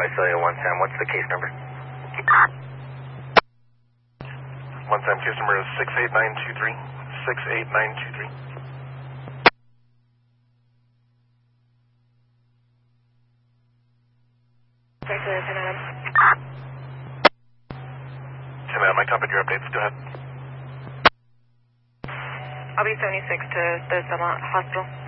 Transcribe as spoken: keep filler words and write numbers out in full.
Visalia one Sam, what's the case number? one Sam, case number is six eight nine two three. six eight nine two three. ten Adam. ten Adam, I copied your updates. Go ahead. I'll be seventy-six to the Selma Hospital.